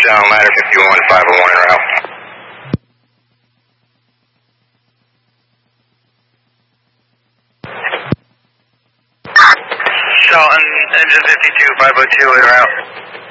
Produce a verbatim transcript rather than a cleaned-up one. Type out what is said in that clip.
touchdown, ladder fifty-one, five oh one en route. Shelton, engine fifty-two, five oh two en route.